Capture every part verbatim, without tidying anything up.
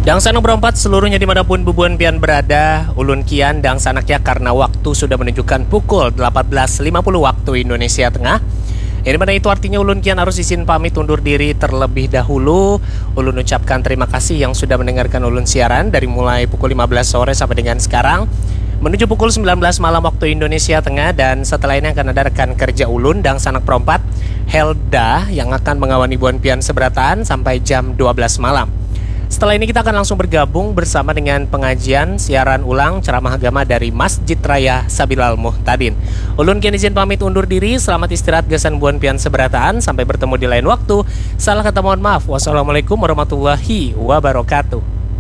Dang sanak berempat seluruhnya dimanapun bubuan pian berada, ulun kian dang sanaknya karena waktu sudah menunjukkan pukul delapan belas lima puluh waktu Indonesia Tengah. Yang dimana itu artinya ulun kian harus izin pamit undur diri terlebih dahulu. Ulun ucapkan terima kasih yang sudah mendengarkan ulun siaran dari mulai pukul lima belas sore sampai dengan sekarang menuju pukul sembilan belas malam waktu Indonesia Tengah. Dan setelah ini akan ada rekan kerja ulun dang sanak perempat Helda yang akan mengawani buan pian seberataan sampai jam dua belas malam. Setelah ini kita akan langsung bergabung bersama dengan pengajian siaran ulang ceramah agama dari Masjid Raya Sabilal Muhtadin. Ulun kian izin pamit undur diri, selamat istirahat gasan buan pian seberataan, sampai bertemu di lain waktu. Salah kata mohon maaf. Wassalamualaikum warahmatullahi wabarakatuh.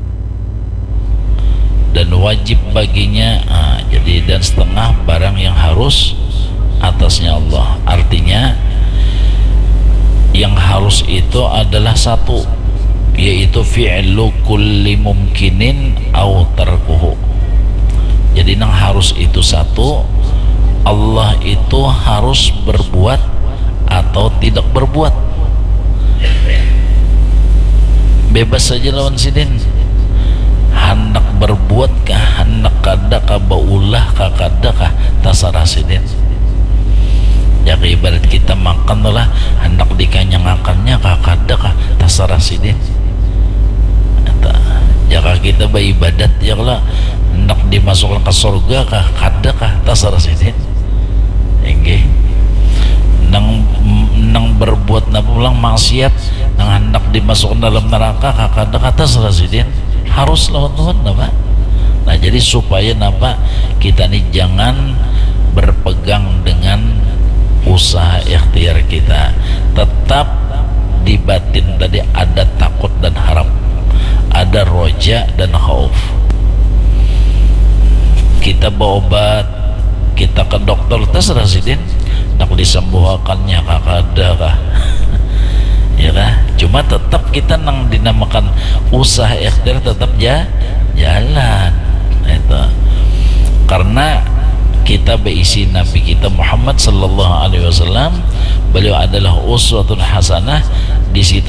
Dan wajib baginya, ah, jadi dan setengah barang yang harus atasnya Allah. Artinya yang harus itu adalah satu, yaitu fi'lu kulli mumkinin au tarkuhu. Jadi yang harus itu satu, Allah itu harus berbuat atau tidak berbuat. Bebas saja lawan sidin. Hendak berbuat kah, hendak kada kah, baulah kah, kada kah, tasarah sidin. Ya ibarat kita makan lah, hendak dikanyangakannya kah, kada kah, tasarah sidin. Jika kita beribadat ya lah hendak dimasukkan ke surga kah, kada kah, tasarah sidin. Enggih. Nang nang berbuat napa ulang maksiat, nang hendak dimasukkan dalam neraka kah, kada kah, tasarah sidin. Harus lawan-lawan napa. Nah, jadi supaya napa kita nih jangan berpegang dengan usaha ikhtiar kita. Tetap di batin tadi ada takut dan harap, ada roja dan khauf. Kita berobat, kita ke dokter terserah sidin, nak disembuhkannya kah, kada kah. Ya kah? Cuma tetap kita nang dinamakan usaha ikhtiar tetap ja, jalan itu. Karena kita berisi Nabi kita Muhammad sallallahu alaihi wasallam, beliau adalah uswatun hasanah. Di situ